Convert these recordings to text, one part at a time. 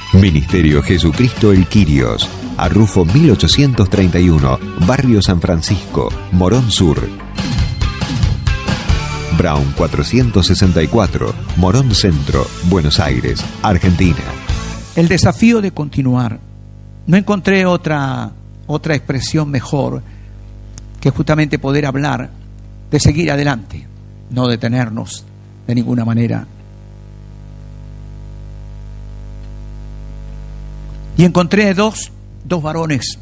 Ministerio Jesucristo El Quirios, Arrufo 1831, Barrio San Francisco, Morón Sur. Brown 464, Morón Centro, Buenos Aires, Argentina. El desafío de continuar. No encontré otra expresión mejor que justamente poder hablar de seguir adelante, no detenernos de ninguna manera. Y encontré dos varones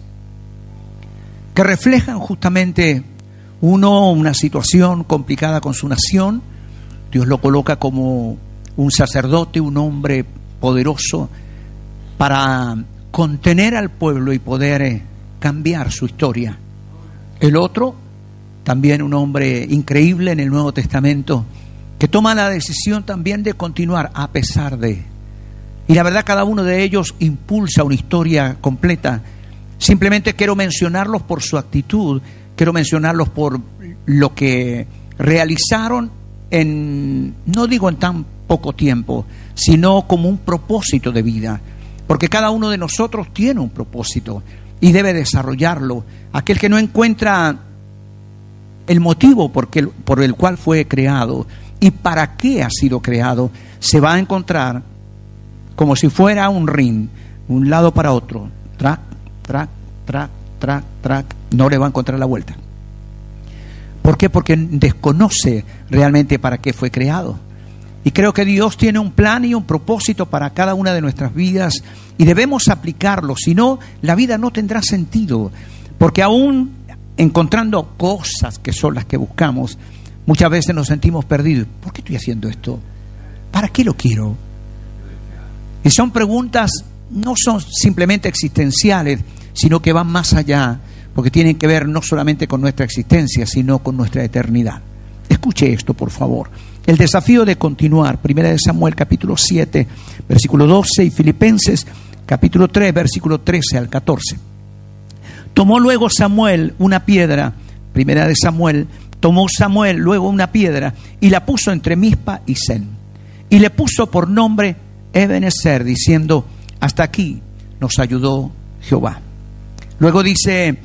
que reflejan justamente una situación complicada con su nación. Dios lo coloca como un sacerdote, un hombre poderoso para contener al pueblo y poder cambiar su historia. El otro, también un hombre increíble en el Nuevo Testamento, que toma la decisión también de continuar a pesar de. Y la verdad, cada uno de ellos impulsa una historia completa. Simplemente quiero mencionarlos por su actitud, quiero mencionarlos por lo que realizaron no digo en tan poco tiempo, sino como un propósito de vida. Porque cada uno de nosotros tiene un propósito y debe desarrollarlo. Aquel que no encuentra el motivo por el cual fue creado y para qué ha sido creado, se va a encontrar como si fuera un ring, un lado para otro, track, track, track, track, track, no le va a encontrar la vuelta. ¿Por qué? Porque desconoce realmente para qué fue creado. Y creo que Dios tiene un plan y un propósito para cada una de nuestras vidas y debemos aplicarlo, si no, la vida no tendrá sentido, porque aún encontrando cosas que son las que buscamos, muchas veces nos sentimos perdidos. ¿Por qué estoy haciendo esto? ¿Para qué lo quiero? Y son preguntas, no son simplemente existenciales, sino que van más allá, porque tienen que ver no solamente con nuestra existencia, sino con nuestra eternidad. Escuche esto, por favor. El desafío de continuar, 1 Samuel capítulo 7, versículo 12, y Filipenses capítulo 3, versículo 13 al 14. Tomó luego Samuel una piedra, 1 Samuel, tomó Samuel luego una piedra y la puso entre Mizpa y Sen, y le puso por nombre Ebenezer, diciendo: hasta aquí nos ayudó Jehová. Luego dice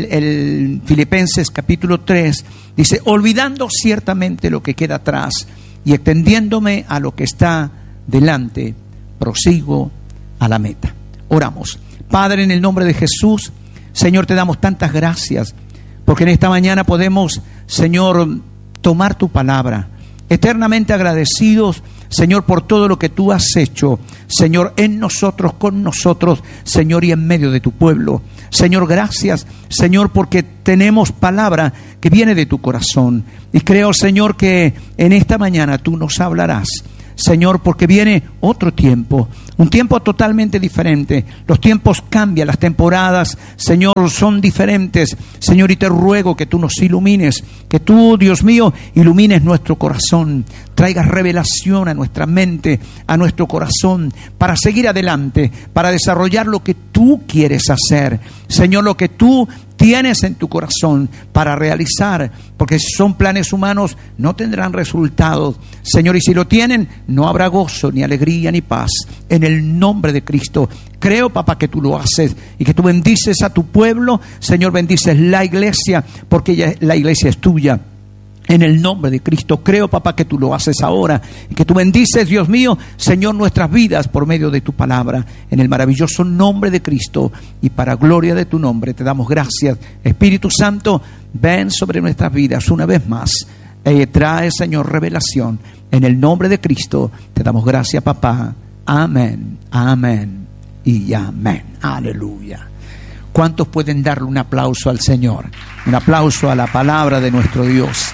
el Filipenses capítulo 3, dice: olvidando ciertamente lo que queda atrás y extendiéndome a lo que está delante, prosigo a la meta. Oramos. Padre, en el nombre de Jesús, Señor, te damos tantas gracias porque en esta mañana podemos, Señor, tomar tu palabra, eternamente agradecidos, Señor, por todo lo que tú has hecho, Señor, en nosotros, con nosotros, Señor, y en medio de tu pueblo. Señor, gracias, Señor, porque tenemos palabra que viene de tu corazón. Y creo, Señor, que en esta mañana tú nos hablarás, Señor, porque viene otro tiempo, un tiempo totalmente diferente. Los tiempos cambian, las temporadas, Señor, son diferentes. Señor, y te ruego que tú nos ilumines, que tú, Dios mío, ilumines nuestro corazón, traigas revelación a nuestra mente, a nuestro corazón, para seguir adelante, para desarrollar lo que tú quieres hacer, Señor, lo que tú tienes en tu corazón para realizar, porque si son planes humanos no tendrán resultados, Señor, y si lo tienen no habrá gozo, ni alegría, ni paz. En el nombre de Cristo creo, papá, que tú lo haces y que tú bendices a tu pueblo, Señor, bendices la iglesia, porque la iglesia es tuya. En el nombre de Cristo creo, papá, que tú lo haces ahora y que tú bendices, Dios mío, Señor, nuestras vidas por medio de tu palabra, en el maravilloso nombre de Cristo, y para gloria de tu nombre te damos gracias. Espíritu Santo, ven sobre nuestras vidas una vez más, trae, Señor, revelación. En el nombre de Cristo te damos gracias, papá. Amén, amén y amén. Aleluya. ¿Cuántos pueden darle un aplauso al Señor? Un aplauso a la palabra de nuestro Dios.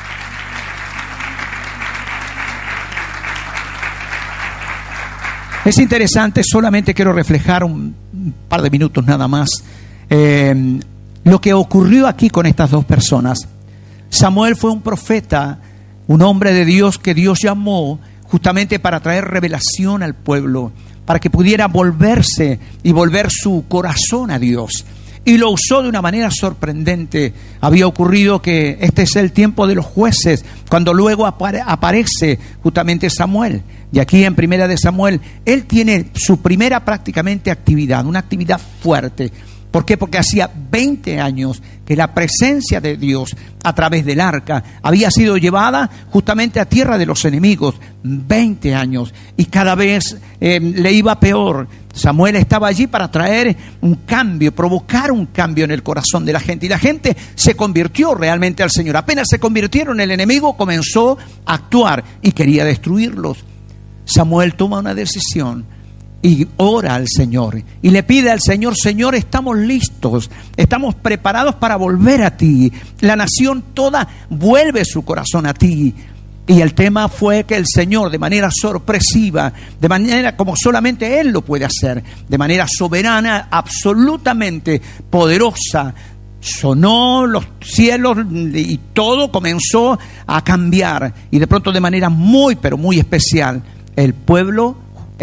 Es interesante, solamente quiero reflejar un par de minutos nada más, lo que ocurrió aquí con estas dos personas. Samuel fue un profeta, un hombre de Dios que Dios llamó justamente para traer revelación al pueblo, para que pudiera volverse y volver su corazón a Dios. y lo usó de una manera sorprendente. Había ocurrido que este es el tiempo de los jueces, cuando luego aparece justamente Samuel. Y aquí en Primera de Samuel, él tiene su primera prácticamente actividad, una actividad fuerte. ¿Por qué? Porque hacía 20 años que la presencia de Dios a través del arca había sido llevada justamente a tierra de los enemigos. 20 años. Y cada vez le iba peor. Samuel estaba allí para traer un cambio, provocar un cambio en el corazón de la gente. Y la gente se convirtió realmente al Señor. Apenas se convirtieron, el enemigo comenzó a actuar y quería destruirlos. Samuel toma una decisión y ora al Señor y le pide al Señor: Señor, estamos listos, estamos preparados para volver a ti. La nación toda vuelve su corazón a ti. Y el tema fue que el Señor, de manera sorpresiva, de manera como solamente Él lo puede hacer, de manera soberana, absolutamente poderosa, sonó los cielos y todo comenzó a cambiar. Y de pronto, de manera muy, pero muy especial, el pueblo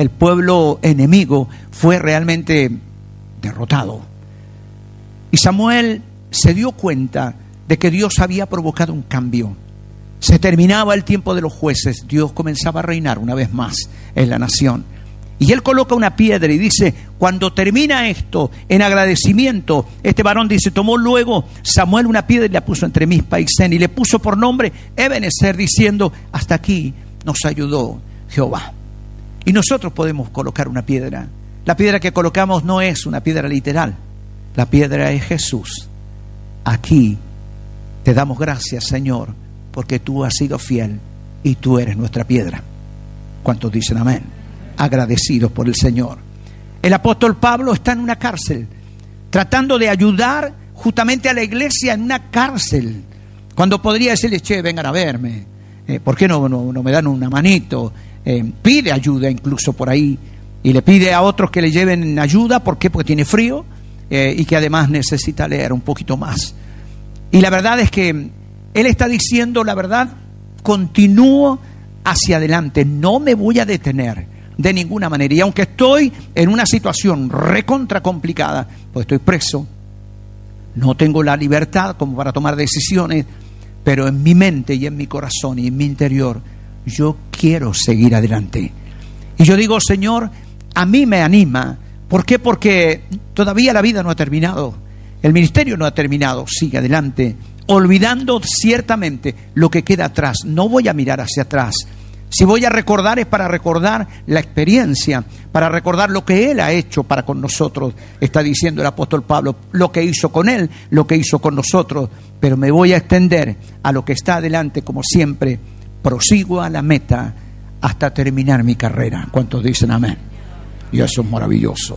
enemigo fue realmente derrotado. Y Samuel se dio cuenta de que Dios había provocado un cambio. Se terminaba el tiempo de los jueces, Dios comenzaba a reinar una vez más en la nación. Y él coloca una piedra y dice: cuando termina esto, en agradecimiento, este varón dice: tomó luego Samuel una piedra y la puso entre Mizpa y Sen, y le puso por nombre Ebenezer, diciendo: hasta aquí nos ayudó Jehová. Y nosotros podemos colocar una piedra. La piedra que colocamos no es una piedra literal. La piedra es Jesús. Aquí te damos gracias, Señor, porque tú has sido fiel y tú eres nuestra piedra. ¿Cuántos dicen amén? Agradecidos por el Señor. El apóstol Pablo está en una cárcel, tratando de ayudar justamente a la iglesia en una cárcel, cuando podría decirles: che, vengan a verme, ¿por qué no me dan una manito? Pide ayuda incluso por ahí, y le pide a otros que le lleven ayuda. ¿Por qué? Porque tiene frío y que además necesita leer un poquito más. Y la verdad es que él está diciendo: la verdad, continúo hacia adelante, no me voy a detener de ninguna manera. Y aunque estoy en una situación recontra complicada, pues estoy preso, no tengo la libertad como para tomar decisiones, pero en mi mente y en mi corazón y en mi interior, yo quiero seguir adelante. Y yo digo: Señor, a mí me anima. ¿Por qué? Porque todavía la vida no ha terminado, el ministerio no ha terminado. Sigue adelante, olvidando ciertamente lo que queda atrás. No voy a mirar hacia atrás. Si voy a recordar, es para recordar la experiencia, para recordar lo que Él ha hecho para con nosotros. Está diciendo el apóstol Pablo, lo que hizo con Él, lo que hizo con nosotros. Pero me voy a extender a lo que está adelante, como siempre. Prosigo a la meta hasta terminar mi carrera. ¿Cuántos dicen amén? Y eso es maravilloso.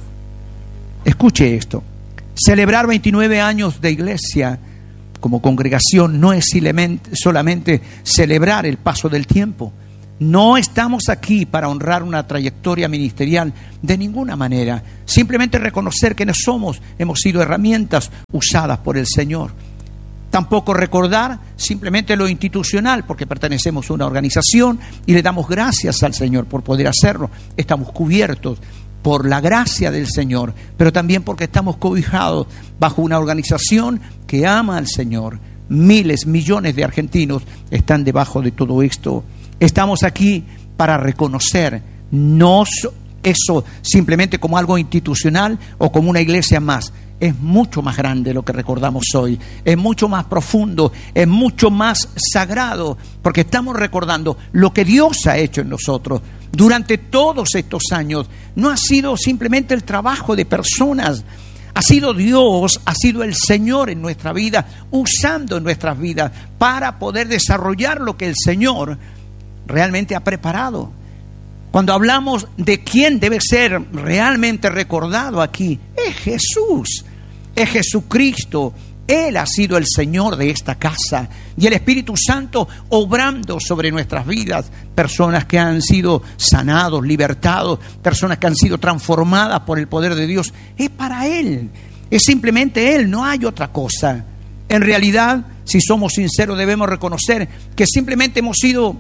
Escuche esto: celebrar 29 años de iglesia como congregación no es solamente celebrar el paso del tiempo. No estamos aquí para honrar una trayectoria ministerial de ninguna manera. Simplemente reconocer que hemos sido herramientas usadas por el Señor. Tampoco recordar simplemente lo institucional, porque pertenecemos a una organización y le damos gracias al Señor por poder hacerlo. Estamos cubiertos por la gracia del Señor, pero también porque estamos cobijados bajo una organización que ama al Señor. Miles, millones de argentinos están debajo de todo esto. Estamos aquí para reconocer, no eso simplemente como algo institucional o como una iglesia más. Es mucho más grande lo que recordamos hoy, es mucho más profundo, es mucho más sagrado, porque estamos recordando lo que Dios ha hecho en nosotros durante todos estos años. No ha sido simplemente el trabajo de personas, ha sido Dios, ha sido el Señor en nuestra vida, usando en nuestras vidas para poder desarrollar lo que el Señor realmente ha preparado. Cuando hablamos de quién debe ser realmente recordado aquí, es Jesús, es Jesucristo. Él ha sido el Señor de esta casa y el Espíritu Santo obrando sobre nuestras vidas. Personas que han sido sanados, libertados, personas que han sido transformadas por el poder de Dios. Es para Él, es simplemente Él, no hay otra cosa. En realidad, si somos sinceros, debemos reconocer que simplemente hemos sido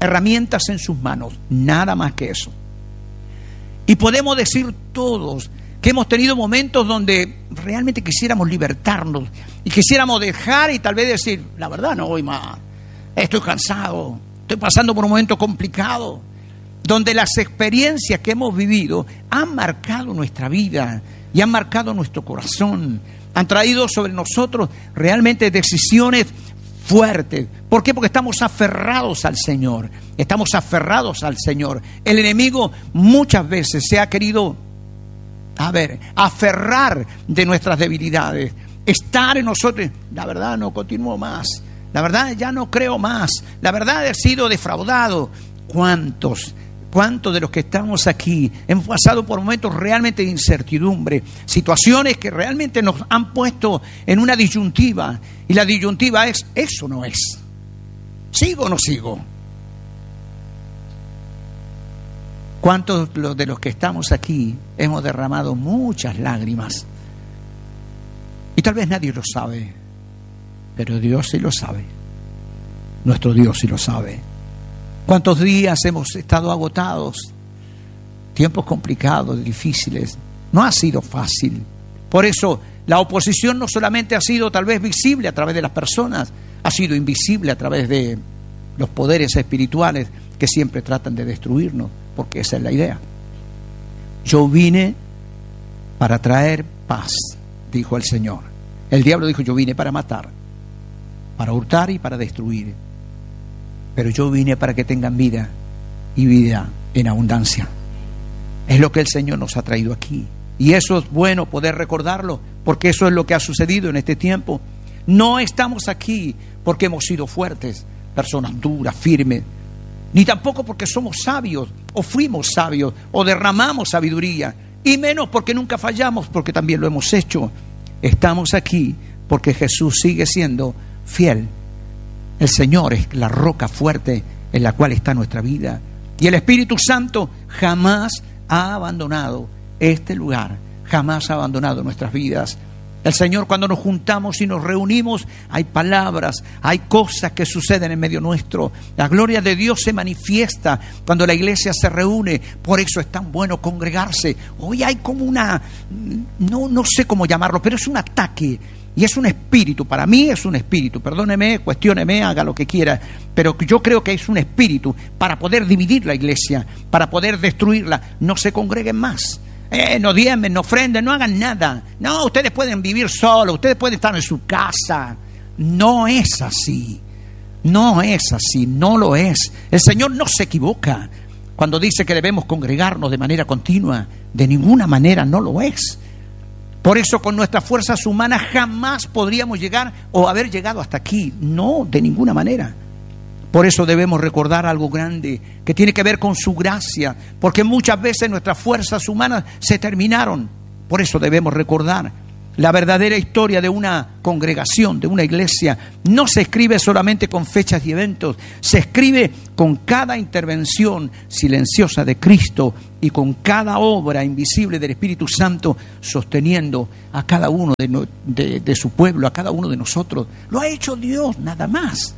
herramientas en sus manos, nada más que eso. Y podemos decir todos que hemos tenido momentos donde realmente quisiéramos libertarnos y quisiéramos dejar y tal vez decir, la verdad no voy más, estoy cansado, estoy pasando por un momento complicado, donde las experiencias que hemos vivido han marcado nuestra vida y han marcado nuestro corazón, han traído sobre nosotros realmente decisiones fuertes. ¿Por qué? Porque estamos aferrados al Señor, estamos aferrados al Señor. El enemigo muchas veces se ha querido aferrar de nuestras debilidades, estar en nosotros. La verdad no continúo más, la verdad ya no creo más, la verdad he sido defraudado. ¿Cuántos de los que estamos aquí hemos pasado por momentos realmente de incertidumbre, situaciones que realmente nos han puesto en una disyuntiva? Y la disyuntiva es, ¿eso no es? ¿Sigo o no sigo? ¿Cuántos de los que estamos aquí hemos derramado muchas lágrimas? Y tal vez nadie lo sabe, pero Dios sí lo sabe. Nuestro Dios sí lo sabe. ¿Cuántos días hemos estado agotados? Tiempos complicados, difíciles. No ha sido fácil. Por eso la oposición no solamente ha sido tal vez visible a través de las personas, ha sido invisible a través de los poderes espirituales que siempre tratan de destruirnos, porque esa es la idea. Yo vine para traer paz, dijo el Señor. El diablo dijo, yo vine para matar, para hurtar y para destruir. Pero yo vine para que tengan vida y vida en abundancia. Es lo que el Señor nos ha traído aquí. Y eso es bueno poder recordarlo, porque eso es lo que ha sucedido en este tiempo. No estamos aquí porque hemos sido fuertes, personas duras, firmes, ni tampoco porque somos sabios, o fuimos sabios, o derramamos sabiduría, y menos porque nunca fallamos, porque también lo hemos hecho. Estamos aquí porque Jesús sigue siendo fiel. El Señor es la roca fuerte en la cual está nuestra vida. Y el Espíritu Santo jamás ha abandonado este lugar, jamás ha abandonado nuestras vidas. El Señor, cuando nos juntamos y nos reunimos, hay palabras, hay cosas que suceden en medio nuestro. La gloria de Dios se manifiesta cuando la iglesia se reúne. Por eso es tan bueno congregarse. Hoy hay como no sé cómo llamarlo, pero es un ataque. Y es un espíritu, para mí es un espíritu, perdóneme, cuestióneme, haga lo que quiera, pero yo creo que es un espíritu para poder dividir la iglesia, para poder destruirla. No se congreguen más, no diezmen, no ofrenden, no hagan nada. No, ustedes pueden vivir solos, ustedes pueden estar en su casa. No es así, no es así, no lo es. El Señor no se equivoca cuando dice que debemos congregarnos de manera continua. De ninguna manera no lo es. Por eso con nuestras fuerzas humanas jamás podríamos llegar o haber llegado hasta aquí. No, de ninguna manera. Por eso debemos recordar algo grande que tiene que ver con su gracia, porque muchas veces nuestras fuerzas humanas se terminaron. Por eso debemos recordar la verdadera historia de una congregación, de una iglesia. No se escribe solamente con fechas y eventos, se escribe con cada intervención silenciosa de Cristo y con cada obra invisible del Espíritu Santo sosteniendo a cada uno de su pueblo, a cada uno de nosotros. Lo ha hecho Dios, nada más.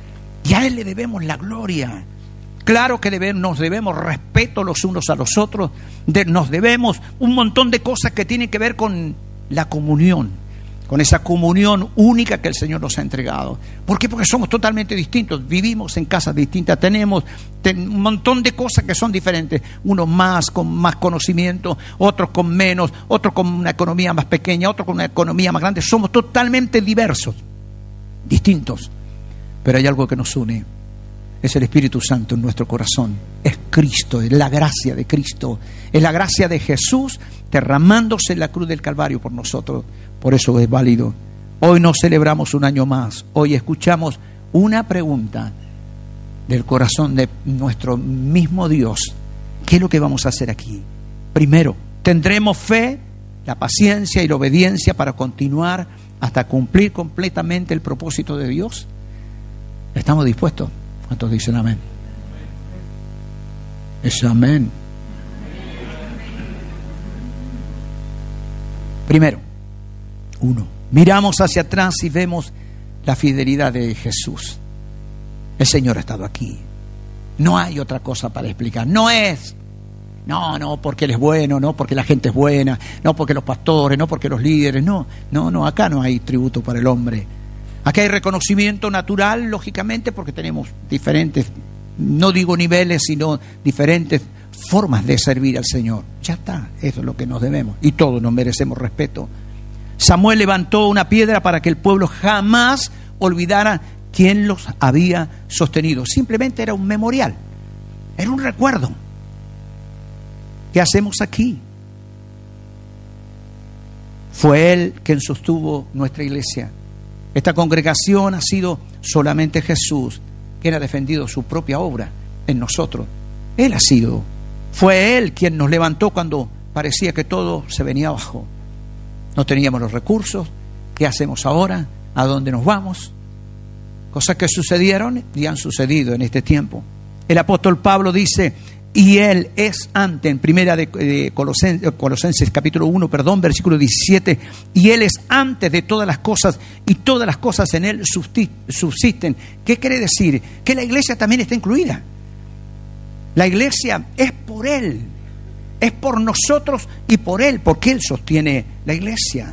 Y a Él le debemos la gloria. Claro que nos debemos respeto los unos a los otros, nos debemos un montón de cosas que tienen que ver con la comunión, con esa comunión única que el Señor nos ha entregado. ¿Por qué? Porque somos totalmente distintos, vivimos en casas distintas, tenemos un montón de cosas que son diferentes, unos más con más conocimiento, otros con menos, otros con una economía más pequeña, otros con una economía más grande. Somos totalmente diversos, distintos, pero hay algo que nos une. Es el Espíritu Santo en nuestro corazón. Es Cristo, es la gracia de Cristo. Es la gracia de Jesús derramándose en la cruz del Calvario por nosotros. Por eso es válido. Hoy no celebramos un año más. Hoy escuchamos una pregunta del corazón de nuestro mismo Dios. ¿Qué es lo que vamos a hacer aquí? Primero, ¿tendremos fe, la paciencia y la obediencia para continuar hasta cumplir completamente el propósito de Dios? ¿Estamos dispuestos? ¿Cuántos dicen amén? Es amén. Primero, miramos hacia atrás y vemos la fidelidad de Jesús. El Señor ha estado aquí. No hay otra cosa para explicar. No es No, porque él es bueno, no porque la gente es buena, no porque los pastores, no porque los líderes, no, acá no hay tributo para el hombre. Acá hay reconocimiento natural, lógicamente, porque tenemos diferentes, no digo niveles, sino diferentes formas de servir al Señor. Ya está, eso es lo que nos debemos, y todos nos merecemos respeto. Samuel levantó una piedra para que el pueblo jamás olvidara quién los había sostenido. Simplemente era un memorial, era un recuerdo. ¿Qué hacemos aquí? Fue Él quien sostuvo nuestra iglesia. Esta congregación ha sido solamente Jesús quien ha defendido su propia obra en nosotros. Él ha sido. Fue Él quien nos levantó cuando parecía que todo se venía abajo. No teníamos los recursos. ¿Qué hacemos ahora? ¿A dónde nos vamos? Cosas que sucedieron y han sucedido en este tiempo. El apóstol Pablo dice, y Él es antes, en primera de Colosenses capítulo 1, versículo 17, y Él es antes de todas las cosas, y todas las cosas en Él subsisten. ¿Qué quiere decir? Que la iglesia también está incluida. La iglesia es por Él, es por nosotros y por Él, porque Él sostiene la iglesia.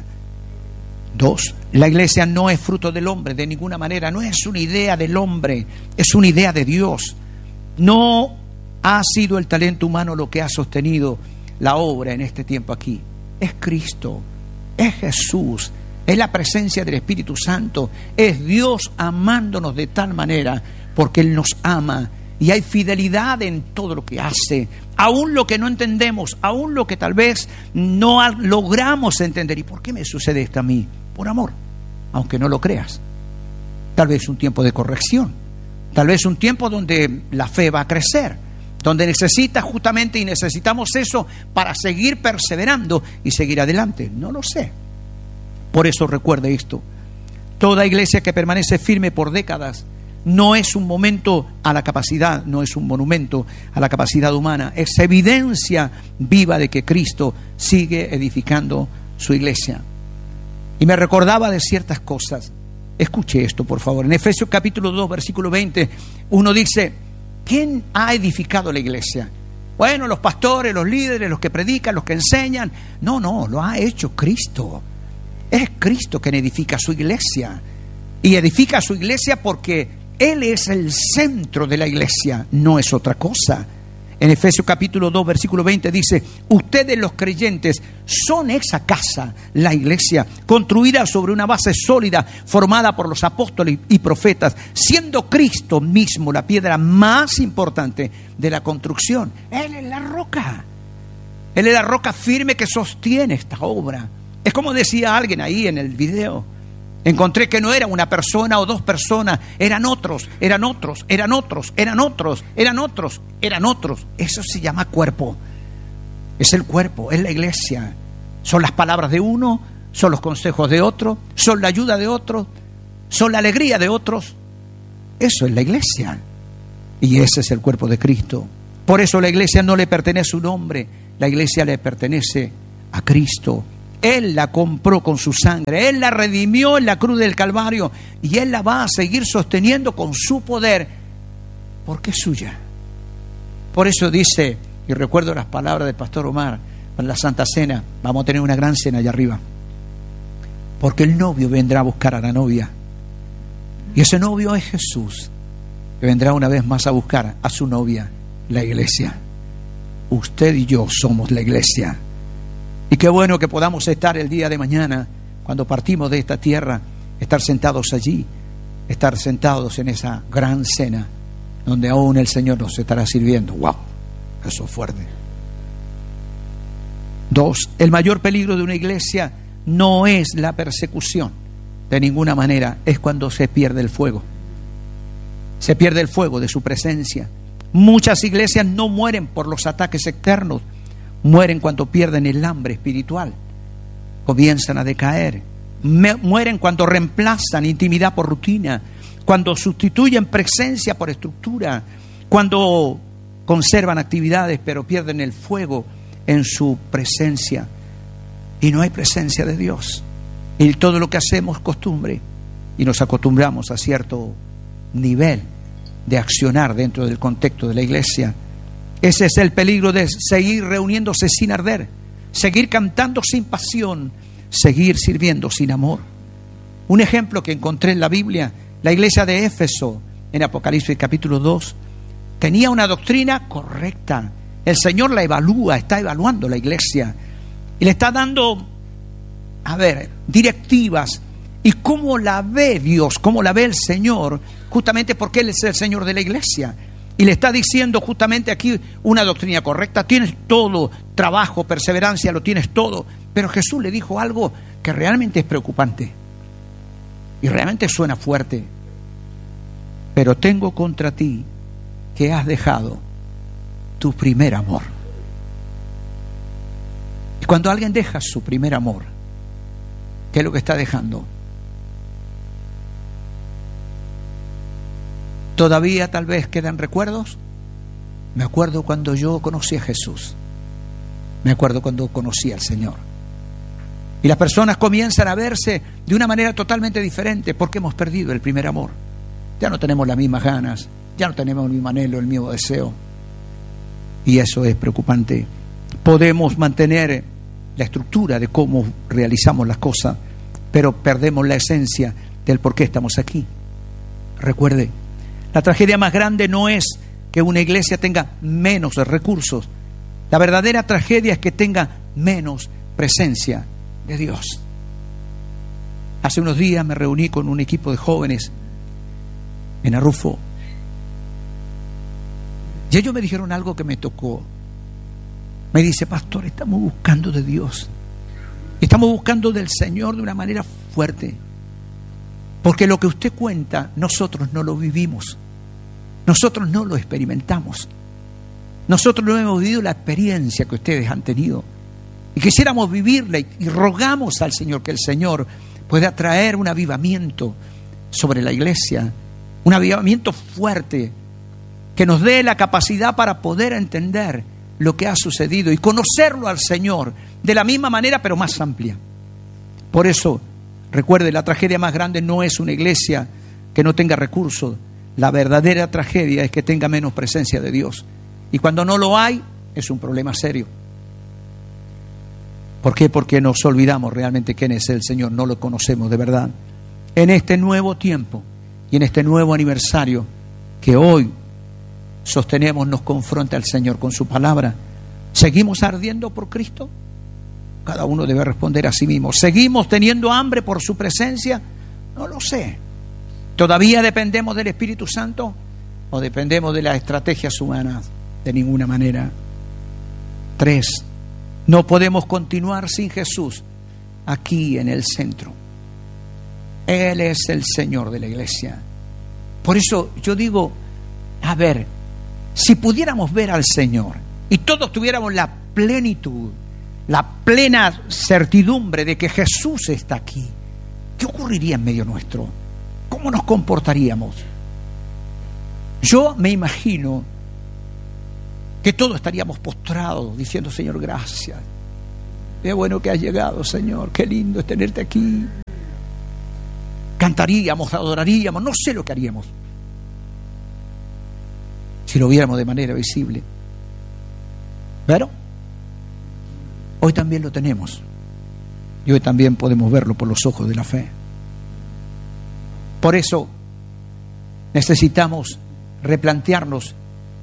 2, la iglesia no es fruto del hombre de ninguna manera, no es una idea del hombre, es una idea de Dios. No ha sido el talento humano lo que ha sostenido la obra en este tiempo aquí. Es Cristo, es Jesús, es la presencia del Espíritu Santo, es Dios amándonos de tal manera porque Él nos ama y hay fidelidad en todo lo que hace, aún lo que no entendemos, aún lo que tal vez no logramos entender. ¿Y por qué me sucede esto a mí? Por amor, aunque no lo creas. Tal vez un tiempo de corrección, tal vez un tiempo donde la fe va a crecer, donde necesitas justamente y necesitamos eso para seguir perseverando y seguir adelante. No lo sé. Por eso recuerde esto. Toda iglesia que permanece firme por décadas no es un momento a la capacidad, no es un monumento a la capacidad humana. Es evidencia viva de que Cristo sigue edificando su iglesia. Y me recordaba de ciertas cosas. Escuche esto, por favor. En Efesios capítulo 2, versículo 20, uno dice, ¿quién ha edificado la iglesia? Bueno, los pastores, los líderes, los que predican, los que enseñan. No, lo ha hecho Cristo. Es Cristo quien edifica su iglesia. Y edifica su iglesia porque Él es el centro de la iglesia, no es otra cosa. En Efesios capítulo 2, versículo 20 dice, ustedes los creyentes son esa casa, la iglesia, construida sobre una base sólida, formada por los apóstoles y profetas, siendo Cristo mismo la piedra más importante de la construcción. Él es la roca. Él es la roca firme que sostiene esta obra. Es como decía alguien ahí en el video. Encontré que no era una persona o dos personas, eran otros. Eso se llama cuerpo. Es el cuerpo, es la iglesia. Son las palabras de uno, son los consejos de otro, son la ayuda de otros, son la alegría de otros. Eso es la iglesia. Y ese es el cuerpo de Cristo. Por eso la iglesia no le pertenece a un hombre, la iglesia le pertenece a Cristo. Él la compró con su sangre, Él la redimió en la cruz del Calvario y Él la va a seguir sosteniendo con su poder porque es suya. Por eso dice, y recuerdo las palabras del pastor Omar en la Santa Cena, vamos a tener una gran cena allá arriba, porque el novio vendrá a buscar a la novia y ese novio es Jesús, que vendrá una vez más a buscar a su novia, la iglesia. Usted y yo somos la iglesia. Y qué bueno que podamos estar el día de mañana, cuando partimos de esta tierra, estar sentados allí, estar sentados en esa gran cena, donde aún el Señor nos estará sirviendo. ¡Wow! Eso es fuerte. 2. El mayor peligro de una iglesia no es la persecución, de ninguna manera, es cuando se pierde el fuego. Se pierde el fuego de su presencia. Muchas iglesias no mueren por los ataques externos, mueren cuando pierden el hambre espiritual, comienzan a decaer. Mueren cuando reemplazan intimidad por rutina, cuando sustituyen presencia por estructura, cuando conservan actividades pero pierden el fuego en su presencia y no hay presencia de Dios. Y todo lo que hacemos es costumbre y nos acostumbramos a cierto nivel de accionar dentro del contexto de la iglesia. Ese es el peligro de seguir reuniéndose sin arder, seguir cantando sin pasión, seguir sirviendo sin amor. Un ejemplo que encontré en la Biblia, la iglesia de Éfeso, en Apocalipsis capítulo 2, tenía una doctrina correcta. El Señor la evalúa, está evaluando la iglesia y le está dando, directivas. Y cómo la ve Dios, cómo la ve el Señor, justamente porque Él es el Señor de la iglesia. Y le está diciendo justamente aquí una doctrina correcta. Tienes todo, trabajo, perseverancia, lo tienes todo. Pero Jesús le dijo algo que realmente es preocupante. Y realmente suena fuerte. Pero tengo contra ti que has dejado tu primer amor. Y cuando alguien deja su primer amor, ¿qué es lo que está dejando? ¿Todavía tal vez quedan recuerdos? Me acuerdo cuando yo conocí a Jesús. Me acuerdo cuando conocí al Señor. Y las personas comienzan a verse de una manera totalmente diferente porque hemos perdido el primer amor. Ya no tenemos las mismas ganas, ya no tenemos el mismo anhelo, el mismo deseo. Y eso es preocupante. Podemos mantener la estructura de cómo realizamos las cosas, pero perdemos la esencia del por qué estamos aquí. Recuerde, la tragedia más grande no es que una iglesia tenga menos recursos. La verdadera tragedia es que tenga menos presencia de Dios. Hace unos días me reuní con un equipo de jóvenes en Arrufo. Y ellos me dijeron algo que me tocó. Me dice: pastor, estamos buscando de Dios. Estamos buscando del Señor de una manera fuerte. Porque lo que usted cuenta, nosotros no lo vivimos. Nosotros no lo experimentamos. Nosotros no hemos vivido la experiencia que ustedes han tenido. Y quisiéramos vivirla y rogamos al Señor que el Señor pueda traer un avivamiento sobre la iglesia. Un avivamiento fuerte que nos dé la capacidad para poder entender lo que ha sucedido y conocerlo al Señor de la misma manera, pero más amplia. Por eso, recuerde, la tragedia más grande no es una iglesia que no tenga recursos. La verdadera tragedia es que tenga menos presencia de Dios. Y cuando no lo hay, es un problema serio. ¿Por qué? Porque nos olvidamos realmente quién es el Señor, no lo conocemos de verdad. En este nuevo tiempo y en este nuevo aniversario que hoy sostenemos, nos confronta el Señor con su palabra. ¿Seguimos ardiendo por Cristo? Cada uno debe responder a sí mismo. ¿Seguimos teniendo hambre por su presencia? No lo sé. ¿Todavía dependemos del Espíritu Santo o dependemos de las estrategias humanas? De ninguna manera. 3. No podemos continuar sin Jesús aquí en el centro. Él es el Señor de la iglesia. Por eso yo digo, si pudiéramos ver al Señor y todos tuviéramos la plenitud, la plena certidumbre de que Jesús está aquí, ¿qué ocurriría en medio nuestro? ¿Cómo nos comportaríamos? Yo me imagino que todos estaríamos postrados diciendo: Señor, gracias. Qué bueno que has llegado, Señor. Qué lindo es tenerte aquí. Cantaríamos, adoraríamos, no sé lo que haríamos si lo viéramos de manera visible. Pero hoy también lo tenemos. Y hoy también podemos verlo por los ojos de la fe. Por eso necesitamos replantearnos